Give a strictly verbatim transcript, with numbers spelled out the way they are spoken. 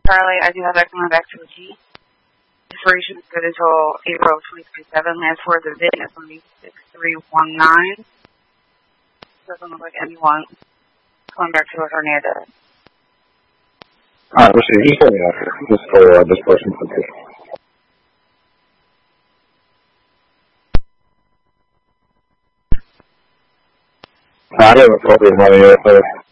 Charlie, I do have that coming back to a G. Expiration is good until April twenty twenty-seven. Last four of the V I N is going to be six three one nine. Doesn't look like anyone coming back to us or near that. Alright, let's see. Just let me know. Just for uh, this person. Okay. I have a appropriate money here, so